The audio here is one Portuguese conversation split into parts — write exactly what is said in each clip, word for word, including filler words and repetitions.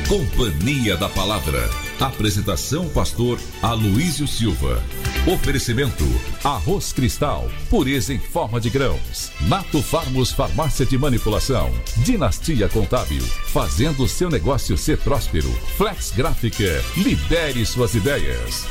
Companhia da Palavra. Apresentação pastor Aloísio Silva. Oferecimento Arroz Cristal, pureza em forma de grãos. Nato Farmos Farmácia de Manipulação. Dinastia Contábil, fazendo seu negócio ser próspero. Flex Gráfica, lidere suas ideias.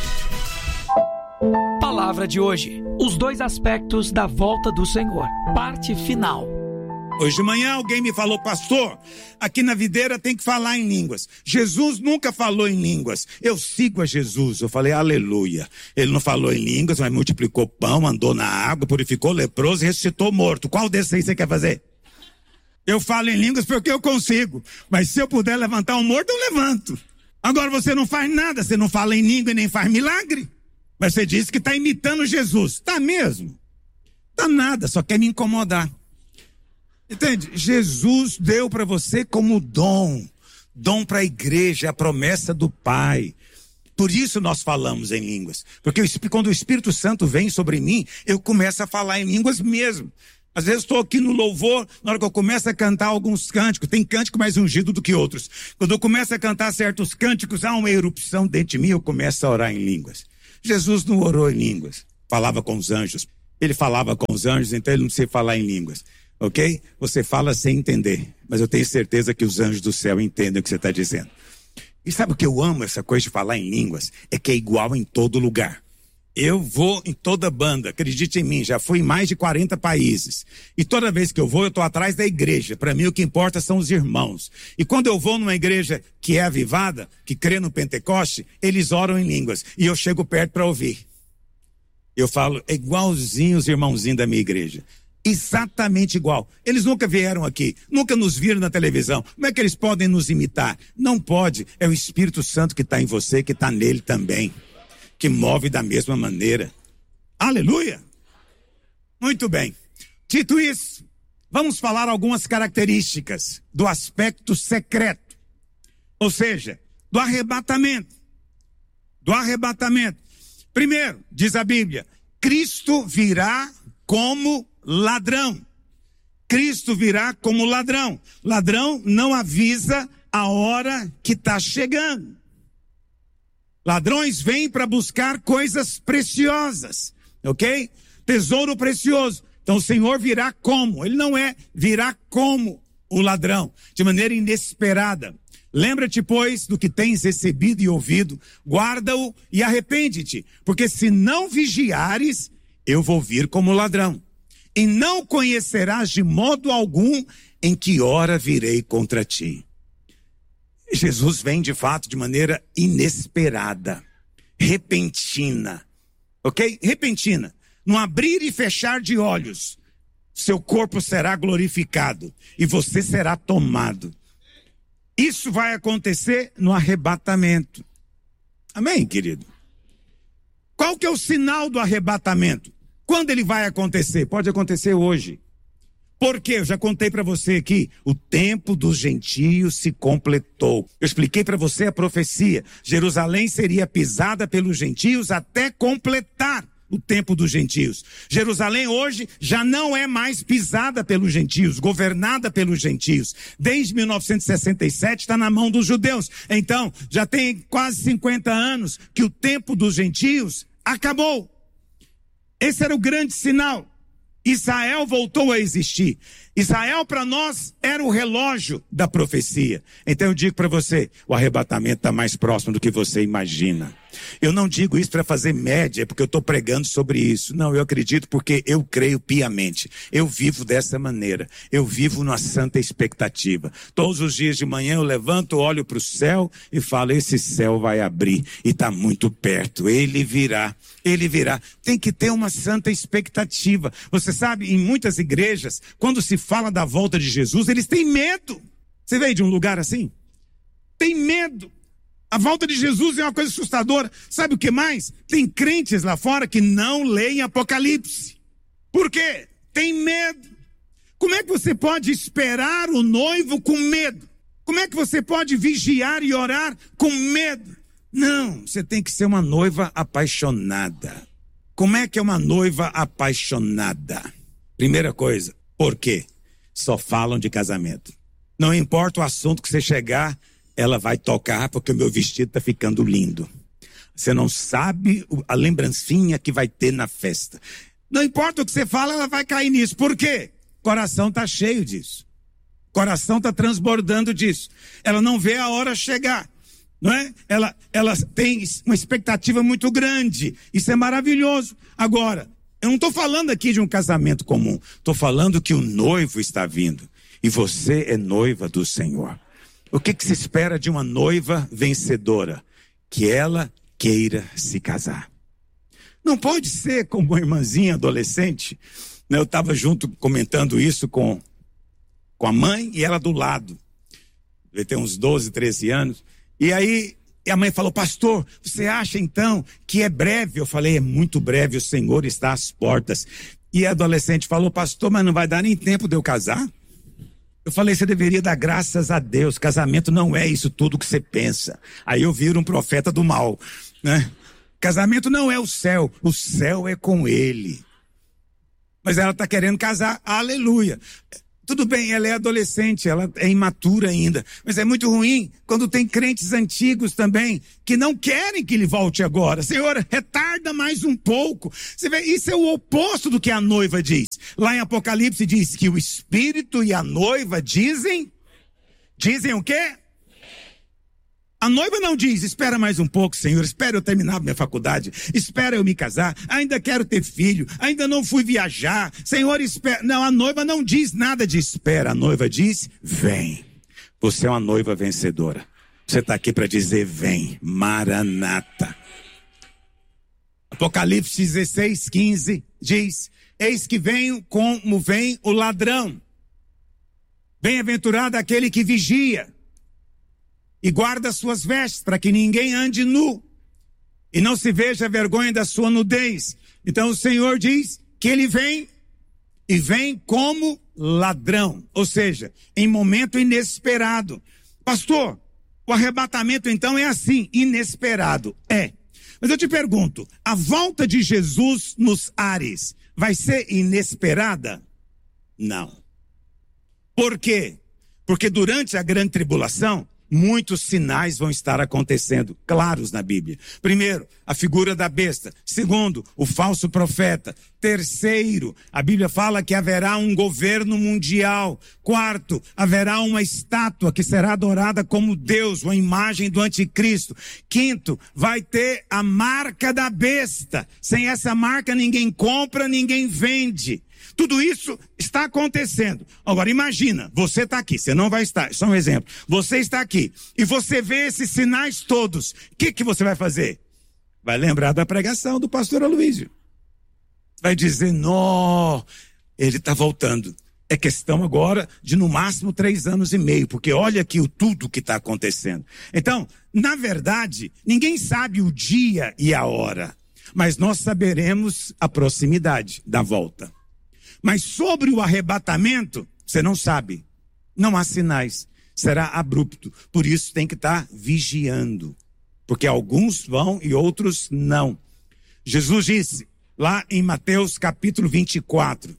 Palavra de hoje: os dois aspectos da volta do Senhor. Parte final. Hoje de manhã alguém me falou: pastor, aqui na videira tem que falar em línguas. Jesus nunca falou em línguas. Eu sigo a Jesus. Eu falei: aleluia. Ele não falou em línguas, mas multiplicou pão, andou na água, purificou leproso e ressuscitou morto. Qual desses aí você quer fazer? Eu falo em línguas porque eu consigo. Mas se eu puder levantar um morto, eu levanto. Agora você não faz nada, você não fala em língua e nem faz milagre. Mas você disse que está imitando Jesus. Tá mesmo? Tá nada, só quer me incomodar. Entende? Jesus deu para você como dom, dom para a igreja, a promessa do Pai. Por isso nós falamos em línguas, porque quando o Espírito Santo vem sobre mim, eu começo a falar em línguas mesmo. Às vezes estou aqui no louvor, na hora que eu começo a cantar alguns cânticos, tem cântico mais ungido do que outros. Quando eu começo a cantar certos cânticos, há uma erupção dentro de mim, eu começo a orar em línguas. Jesus não orou em línguas, falava com os anjos. Ele falava com os anjos, então ele não precisa falar em línguas. Ok? Você fala sem entender, mas eu tenho certeza que os anjos do céu entendem o que você está dizendo. E sabe o que eu amo essa coisa de falar em línguas? É que é igual em todo lugar. Eu vou em toda banda, acredite em mim, já fui em mais de quarenta países. E toda vez que eu vou, eu estou atrás da igreja. Para mim o que importa são os irmãos. E quando eu vou numa igreja que é avivada, que crê no Pentecoste, eles oram em línguas. E eu chego perto para ouvir. Eu falo, é igualzinho os irmãozinhos da minha igreja. Exatamente igual. Eles nunca vieram aqui, nunca nos viram na televisão. Como é que eles podem nos imitar? Não pode. É o Espírito Santo que está em você, que está nele também, que move da mesma maneira. Aleluia! Muito bem. Dito isso, vamos falar algumas características do aspecto secreto, ou seja, do arrebatamento. Do arrebatamento. Primeiro, diz a Bíblia, Cristo virá como ladrão. Cristo virá como ladrão. Ladrão não avisa a hora que está chegando. Ladrões vêm para buscar coisas preciosas, ok? Tesouro precioso. Então o Senhor virá como? Ele não é virá como o ladrão, de maneira inesperada. Lembra-te, pois, do que tens recebido e ouvido, guarda-o e arrepende-te, porque se não vigiares, eu vou vir como ladrão. E não conhecerás de modo algum em que hora virei contra ti. Jesus vem de fato de maneira inesperada, repentina, ok? Repentina. No abrir e fechar de olhos, seu corpo será glorificado e você será tomado. Isso vai acontecer no arrebatamento. Amém, querido? Qual que é o sinal do arrebatamento? Quando ele vai acontecer? Pode acontecer hoje. Por quê? Eu já contei para você aqui, o tempo dos gentios se completou. Eu expliquei para você a profecia. Jerusalém seria pisada pelos gentios até completar o tempo dos gentios. Jerusalém hoje já não é mais pisada pelos gentios, governada pelos gentios. Desde mil novecentos e sessenta e sete está na mão dos judeus. Então, já tem quase cinquenta anos que o tempo dos gentios acabou. Esse era o grande sinal. Israel voltou a existir. Israel para nós era o relógio da profecia. Então eu digo para você, o arrebatamento está mais próximo do que você imagina. Eu não digo isso para fazer média, porque eu estou pregando sobre isso. Não, eu acredito porque eu creio piamente. Eu vivo dessa maneira. Eu vivo numa santa expectativa. Todos os dias de manhã eu levanto, olho para o céu e falo, esse céu vai abrir e está muito perto. Ele virá. Ele virá. Tem que ter uma santa expectativa. Você sabe, em muitas igrejas, quando se fala da volta de Jesus, eles têm medo. Você veio de um lugar assim? Tem medo. A volta de Jesus é uma coisa assustadora. Sabe o que mais? Tem crentes lá fora que não leem Apocalipse. Por quê? Tem medo. Como é que você pode esperar o noivo com medo? Como é que você pode vigiar e orar com medo? Não, você tem que ser uma noiva apaixonada. Como é que é uma noiva apaixonada? Primeira coisa, por quê? Só falam de casamento. Não importa o assunto que você chegar, ela vai tocar porque o meu vestido está ficando lindo. Você não sabe a lembrancinha que vai ter na festa. Não importa o que você fala, ela vai cair nisso. Por quê? O coração está cheio disso. O coração está transbordando disso. Ela não vê a hora chegar. Não é? Ela, ela tem uma expectativa muito grande. Isso é maravilhoso. Agora, eu não estou falando aqui de um casamento comum. Estou falando que o noivo está vindo. E você é noiva do Senhor. O que, que se espera de uma noiva vencedora? Que ela queira se casar. Não pode ser como uma irmãzinha adolescente. Eu estava junto comentando isso com, com a mãe e ela do lado. Ele tem uns doze, treze anos. E aí a mãe falou, pastor, você acha então que é breve? Eu falei, é muito breve, o Senhor está às portas. E a adolescente falou, pastor, mas não vai dar nem tempo de eu casar? Eu falei, você deveria dar graças a Deus, casamento não é isso tudo que você pensa. Aí eu viro um profeta do mal, né? Casamento não é o céu, o céu é com ele. Mas ela está querendo casar, aleluia. Tudo bem, ela é adolescente, ela é imatura ainda, mas é muito ruim quando tem crentes antigos também, que não querem que ele volte agora. Senhor, retarda mais um pouco. Você vê, isso é o oposto do que a noiva diz. Lá em Apocalipse diz que o Espírito e a noiva dizem, dizem o quê? A noiva não diz, espera mais um pouco, Senhor, espera eu terminar minha faculdade, espera eu me casar, ainda quero ter filho, ainda não fui viajar, Senhor, espera. Não, a noiva não diz nada de espera, a noiva diz, vem. Você é uma noiva vencedora. Você está aqui para dizer, vem, Maranata. Apocalipse dezesseis, quinze diz, eis que venho como vem o ladrão. Bem-aventurado aquele que vigia e guarda suas vestes, para que ninguém ande nu, e não se veja a vergonha da sua nudez. Então o Senhor diz que ele vem, e vem como ladrão, ou seja, em momento inesperado. Pastor, o arrebatamento então é assim, inesperado, é. Mas eu te pergunto, a volta de Jesus nos ares vai ser inesperada? Não. Por quê? Porque durante a grande tribulação, muitos sinais vão estar acontecendo, claros na Bíblia. Primeiro, a figura da besta. Segundo, o falso profeta. Terceiro, a Bíblia fala que haverá um governo mundial. Quarto, haverá uma estátua que será adorada como Deus, uma imagem do anticristo. Quinto, vai ter a marca da besta. Sem essa marca ninguém compra, ninguém vende. Tudo isso está acontecendo. Agora imagina, você está aqui, você não vai estar, só um exemplo. Você está aqui e você vê esses sinais todos. O que, que você vai fazer? Vai lembrar da pregação do pastor Aloísio. Vai dizer, não, ele está voltando. É questão agora de no máximo três anos e meio, porque olha aqui o tudo que está acontecendo. Então, na verdade, ninguém sabe o dia e a hora, mas nós saberemos a proximidade da volta. Mas sobre o arrebatamento, você não sabe. Não há sinais. Será abrupto. Por isso tem que estar vigiando. Porque alguns vão e outros não. Jesus disse, lá em Mateus capítulo vinte e quatro,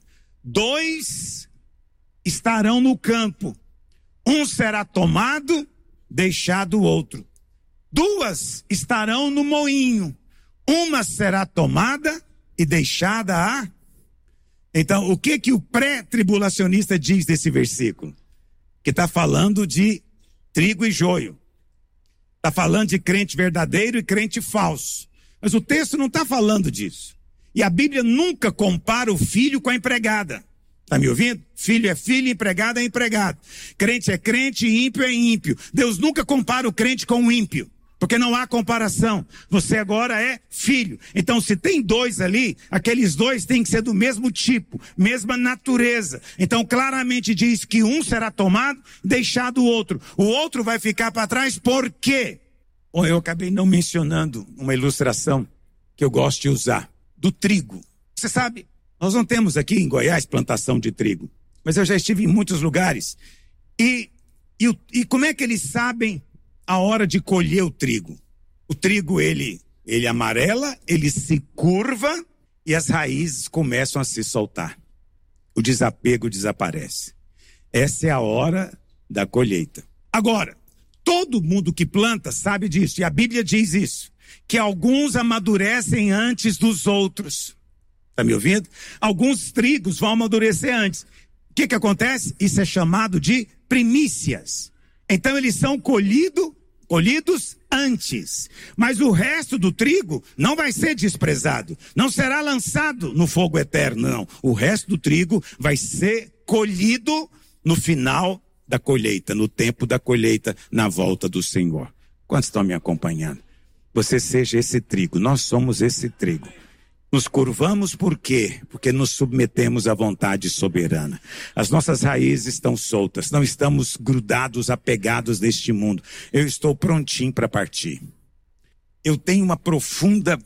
dois estarão no campo. Um será tomado, deixado o outro. Duas estarão no moinho. Uma será tomada e deixada a... Então, o que que o pré-tribulacionista diz desse versículo? Que está falando de trigo e joio. Está falando de crente verdadeiro e crente falso. Mas o texto não está falando disso. E a Bíblia nunca compara o filho com a empregada. Está me ouvindo? Filho é filho, empregado é empregado. Crente é crente, ímpio é ímpio. Deus nunca compara o crente com o ímpio. Porque não há comparação. Você agora é filho. Então, se tem dois ali, aqueles dois têm que ser do mesmo tipo, mesma natureza. Então, claramente diz que um será tomado, deixado o outro. O outro vai ficar para trás, por quê? Bom, eu acabei não mencionando uma ilustração que eu gosto de usar, do trigo. Você sabe, nós não temos aqui em Goiás plantação de trigo, mas eu já estive em muitos lugares. E, e, e como é que eles sabem a hora de colher o trigo? O trigo, ele, ele amarela, ele se curva e as raízes começam a se soltar. O desapego desaparece. Essa é a hora da colheita. Agora, Todo mundo que planta sabe disso, e a Bíblia diz isso, que alguns amadurecem antes dos outros. Está me ouvindo? Alguns trigos vão amadurecer antes. O que que acontece? Isso é chamado de primícias. Então eles são colhido, colhidos antes. Mas o resto do trigo não vai ser desprezado. Não será lançado no fogo eterno, não. O resto do trigo vai ser colhido no final da colheita, no tempo da colheita, na volta do Senhor. Quantos estão me acompanhando? Você seja esse trigo, nós somos esse trigo. Nos curvamos por quê? Porque nos submetemos à vontade soberana. As nossas raízes estão soltas, não estamos grudados, apegados neste mundo. Eu estou prontinho para partir. Eu tenho uma profunda,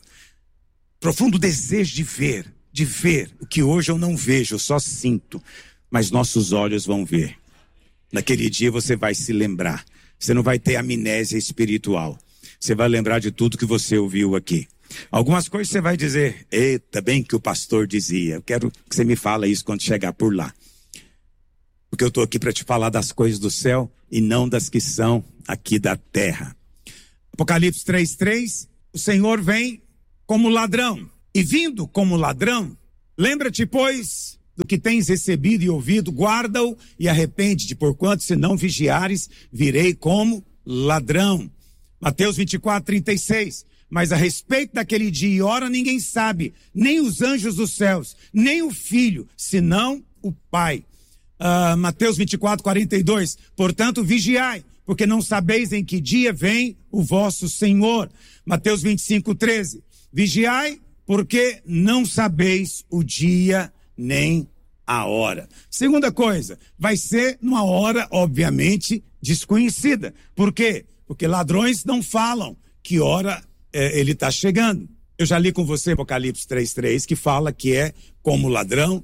profundo desejo de ver, de ver o que hoje eu não vejo, eu só sinto, mas nossos olhos vão ver. Naquele dia você vai se lembrar, você não vai ter amnésia espiritual, você vai lembrar de tudo que você ouviu aqui. Algumas coisas você vai dizer, eita, bem que o pastor dizia. Eu quero que você me fale isso quando chegar por lá. Porque eu estou aqui para te falar das coisas do céu e não das que são aqui da terra. Apocalipse três, três, o Senhor vem como ladrão. E vindo como ladrão, lembra-te, pois, do que tens recebido e ouvido, guarda-o e arrepende-te, porquanto se não vigiares, virei como ladrão. Mateus vinte e quatro, trinta e seis. Mas a respeito daquele dia e hora ninguém sabe, nem os anjos dos céus, nem o Filho, senão o Pai. Uh, Mateus vinte e quatro, quarenta e dois. Portanto, vigiai, porque não sabeis em que dia vem o vosso Senhor. Mateus vinte e cinco, treze. Vigiai, porque não sabeis o dia nem a hora. Segunda coisa, vai ser numa hora, obviamente, desconhecida. Por quê? Porque ladrões não falam que hora É, ele está chegando. Eu já li com você Apocalipse três, três, que fala que é como ladrão.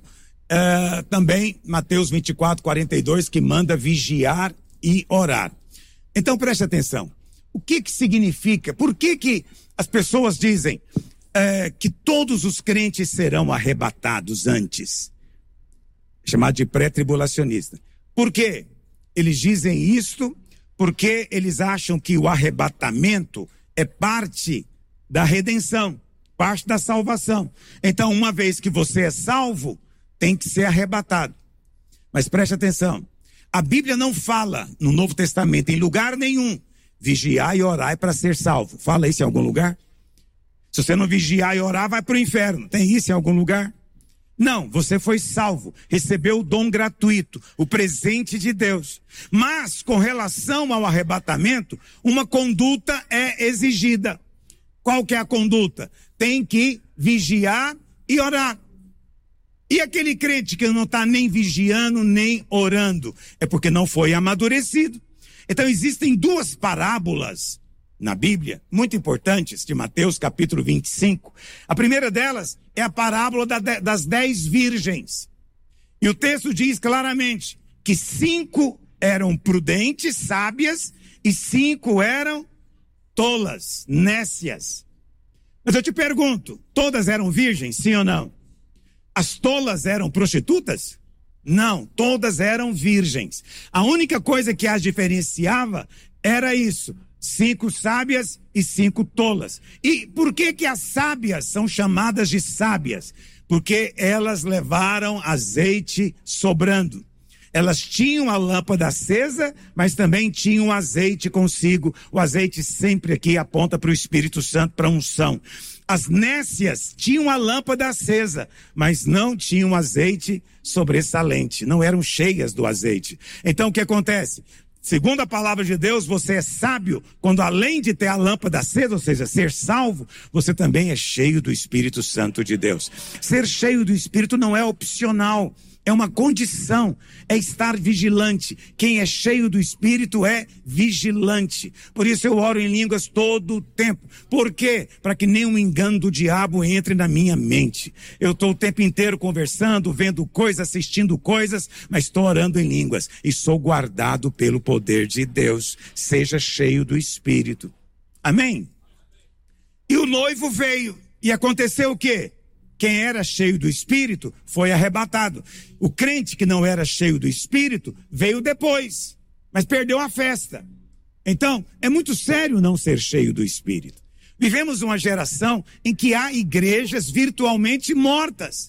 É, também Mateus vinte e quatro, quarenta e dois, que manda vigiar e orar. Então preste atenção. O que que significa? Por que que as pessoas dizem é, que todos os crentes serão arrebatados antes? Chamado de pré-tribulacionista. Por quê? Eles dizem isto porque eles acham que o arrebatamento é parte da redenção, parte da salvação. Então, uma vez que você é salvo, tem que ser arrebatado. Mas preste atenção, a Bíblia não fala no Novo Testamento, em lugar nenhum, vigiar e orar para ser salvo. Fala isso em algum lugar? Se você não vigiar e orar, vai para o inferno. Tem isso em algum lugar? Não, você foi salvo, recebeu o dom gratuito, o presente de Deus. Mas, com relação ao arrebatamento, uma conduta é exigida. Qual que é a conduta? Tem que vigiar e orar. E aquele crente que não está nem vigiando, nem orando, é porque não foi amadurecido. Então, existem duas parábolas na Bíblia, muito importantes, de Mateus capítulo vinte e cinco. A primeira delas é a parábola da, das dez virgens. E o texto diz claramente que cinco eram prudentes, sábias, e cinco eram tolas, nécias. Mas eu te pergunto, todas eram virgens, sim ou não? As tolas eram prostitutas? Não, todas eram virgens. A única coisa que as diferenciava era isso. Cinco sábias e cinco tolas. E por que que as sábias são chamadas de sábias? Porque elas levaram azeite sobrando. Elas tinham a lâmpada acesa, mas também tinham azeite consigo. O azeite sempre aqui aponta para o Espírito Santo, para a unção. As nécias tinham a lâmpada acesa, mas não tinham azeite sobressalente. Não eram cheias do azeite. Então o que acontece? Segundo a palavra de Deus, você é sábio quando, além de ter a lâmpada acesa, ou seja, ser salvo, você também é cheio do Espírito Santo de Deus. Ser cheio do Espírito não é opcional, é uma condição, é estar vigilante. Quem é cheio do Espírito é vigilante. Por isso eu oro em línguas todo o tempo. Por quê? Para que nenhum engano do diabo entre na minha mente. Eu estou o tempo inteiro conversando, vendo coisas, assistindo coisas, mas estou orando em línguas. E sou guardado pelo poder de Deus. Seja cheio do Espírito. Amém? E o noivo veio. E aconteceu o quê? Quem era cheio do Espírito foi arrebatado. O crente que não era cheio do Espírito veio depois, mas perdeu a festa. Então, é muito sério não ser cheio do Espírito. Vivemos uma geração em que há igrejas virtualmente mortas.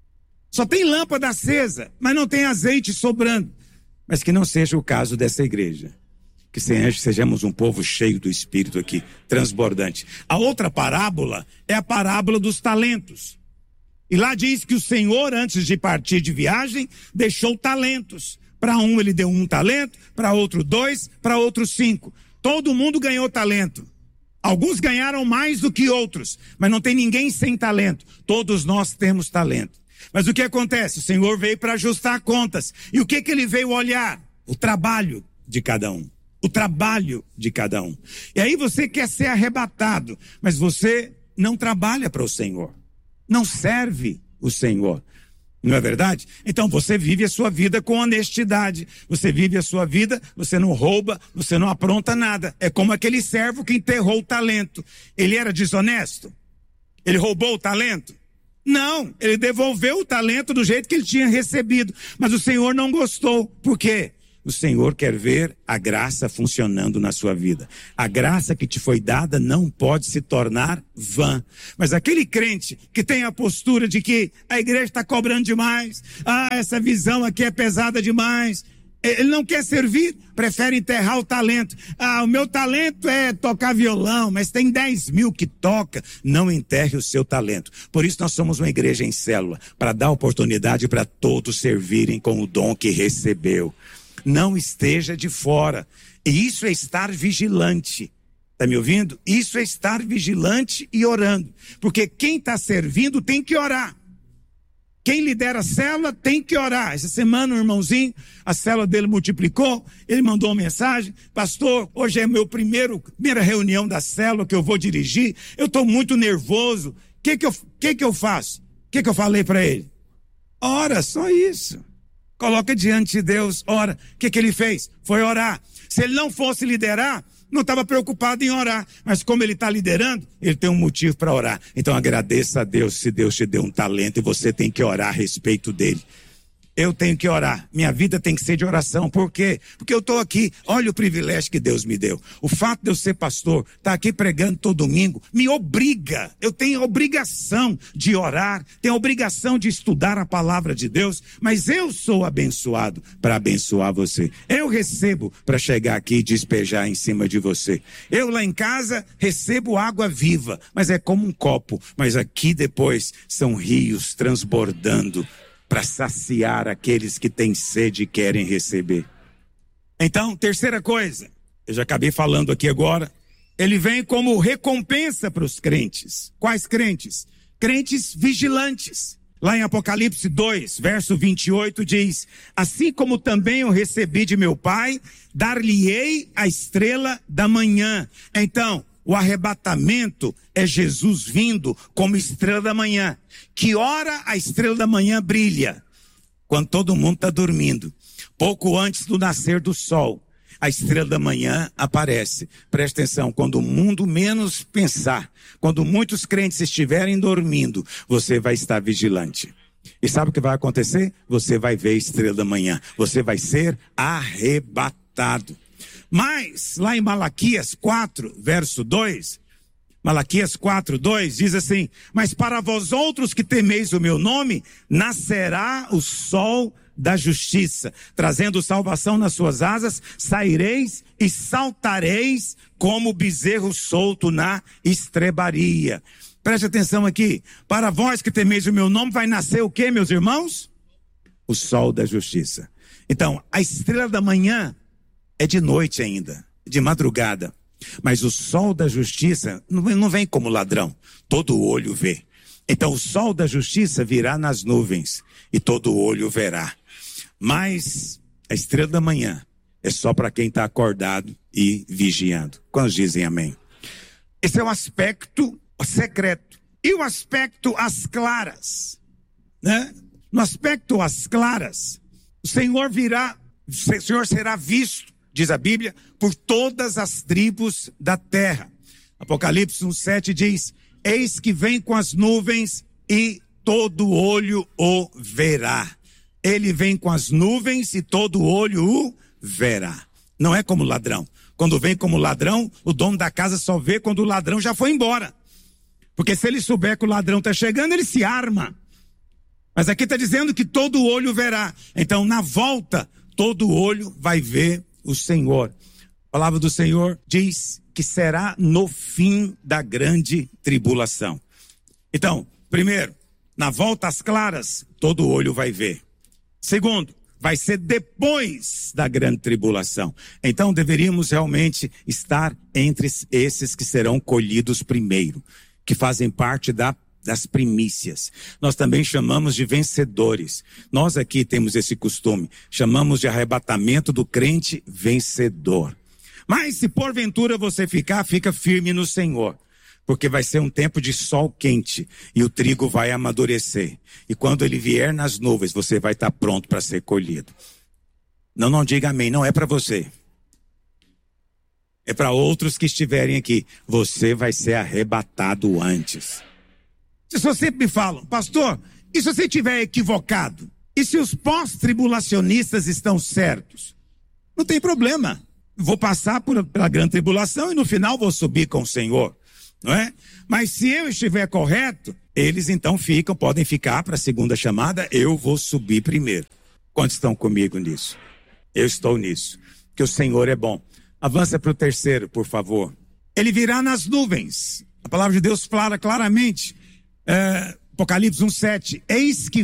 Só tem lâmpada acesa, mas não tem azeite sobrando. Mas que não seja o caso dessa igreja. Que sejamos um povo cheio do Espírito aqui, transbordante. A outra parábola é a parábola dos talentos. E lá diz que o Senhor, antes de partir de viagem, deixou talentos. Para um ele deu um talento, para outro dois, para outro cinco. Todo mundo ganhou talento. Alguns ganharam mais do que outros, mas não tem ninguém sem talento. Todos nós temos talento. Mas o que acontece? O Senhor veio para ajustar contas. E o que que ele veio olhar? O trabalho de cada um. O trabalho de cada um. E aí você quer ser arrebatado, mas você não trabalha para o Senhor. Não serve o Senhor. Não é verdade? Então você vive a sua vida com honestidade. Você vive a sua vida, você não rouba, você não apronta nada. É como aquele servo que enterrou o talento. Ele era desonesto? Ele roubou o talento? Não, ele devolveu o talento do jeito que ele tinha recebido. Mas o Senhor não gostou. Por quê? O Senhor quer ver a graça funcionando na sua vida. A graça que te foi dada não pode se tornar vã. Mas aquele crente que tem a postura de que a igreja está cobrando demais, ah, essa visão aqui é pesada demais, ele não quer servir, prefere enterrar o talento. Ah, o meu talento é tocar violão, mas tem dez mil que toca. Não enterre o seu talento. Por isso nós somos uma igreja em célula, para dar oportunidade para todos servirem com o dom que recebeu. Não esteja de fora. E isso é estar vigilante. Está me ouvindo? Isso é estar vigilante e orando. Porque quem está servindo tem que orar. Quem lidera a célula tem que orar. Essa semana o irmãozinho, a célula dele multiplicou, ele mandou uma mensagem: pastor, hoje é meu primeiro, primeira reunião da célula que eu vou dirigir, eu estou muito nervoso, o que que eu, que que eu faço? O que que eu falei para ele? Ora, só isso. Coloca diante de Deus, ora. O que que ele fez? Foi orar. Se ele não fosse liderar, não estava preocupado em orar. Mas como ele está liderando, ele tem um motivo para orar. Então agradeça a Deus se Deus te deu um talento e você tem que orar a respeito dele. Eu tenho que orar. Minha vida tem que ser de oração. Por quê? Porque eu estou aqui. Olha o privilégio que Deus me deu. O fato de eu ser pastor, estar tá aqui pregando todo domingo, me obriga. Eu tenho a obrigação de orar, tenho a obrigação de estudar a palavra de Deus, mas eu sou abençoado para abençoar você. Eu recebo para chegar aqui e despejar em cima de você. Eu lá em casa recebo água viva, mas é como um copo. Mas aqui depois são rios transbordando para saciar aqueles que têm sede e querem receber. Então, terceira coisa, eu já acabei falando aqui agora, ele vem como recompensa para os crentes. Quais crentes? Crentes vigilantes. Lá em Apocalipse dois, verso vinte e oito diz: assim como também eu recebi de meu Pai, dar-lhe-ei a estrela da manhã. Então, o arrebatamento é Jesus vindo como estrela da manhã. Que hora a estrela da manhã brilha? Quando todo mundo está dormindo. Pouco antes do nascer do sol, a estrela da manhã aparece. Presta atenção, quando o mundo menos pensar, quando muitos crentes estiverem dormindo, você vai estar vigilante. E sabe o que vai acontecer? Você vai ver a estrela da manhã. Você vai ser arrebatado. Mas, lá em Malaquias quatro, verso dois, Malaquias quatro, dois, diz assim: mas para vós outros que temeis o meu nome, nascerá o sol da justiça, trazendo salvação nas suas asas, saireis e saltareis como bezerro solto na estrebaria. Preste atenção aqui, para vós que temeis o meu nome, vai nascer o que, meus irmãos? O sol da justiça. Então, a estrela da manhã é de noite ainda, de madrugada. Mas o sol da justiça não vem como ladrão, todo olho vê. Então o sol da justiça virá nas nuvens e todo olho verá. Mas a estrela da manhã é só para quem está acordado e vigiando. Quantos dizem amém? Esse é o aspecto secreto. E o aspecto às claras, né? No aspecto às claras, o Senhor virá, o Senhor será visto, diz a Bíblia, por todas as tribos da terra. Apocalipse um, sete diz: eis que vem com as nuvens e todo olho o verá. Ele vem com as nuvens e todo olho o verá. Não é como ladrão. Quando vem como ladrão, o dono da casa só vê quando o ladrão já foi embora. Porque se ele souber que o ladrão está chegando, ele se arma. Mas aqui está dizendo que todo olho verá. Então, na volta, todo olho vai ver o Senhor. A palavra do Senhor diz que será no fim da grande tribulação. Então, primeiro, na volta às claras, todo olho vai ver. Segundo, vai ser depois da grande tribulação. Então deveríamos realmente estar entre esses que serão colhidos primeiro, que fazem parte da, das primícias. Nós também chamamos de vencedores. Nós aqui temos esse costume, chamamos de arrebatamento do crente vencedor. Mas se porventura você ficar, fica firme no Senhor. Porque vai ser um tempo de sol quente e o trigo vai amadurecer. E quando ele vier nas nuvens, você vai estar pronto para ser colhido. Não, não diga amém, não é para você. É para outros que estiverem aqui. Você vai ser arrebatado antes. Se você me fala, pastor, e se você estiver equivocado? E se os pós-tribulacionistas estão certos? Não tem problema. Vou passar por, pela grande tribulação e no final vou subir com o Senhor. Não é? Mas se eu estiver correto, eles então ficam, podem ficar para a segunda chamada, eu vou subir primeiro. Quantos estão comigo nisso? Eu estou nisso, que o Senhor é bom. Avança para o terceiro, por favor. Ele virá nas nuvens. A palavra de Deus fala claramente, é, Apocalipse um, sete, eis que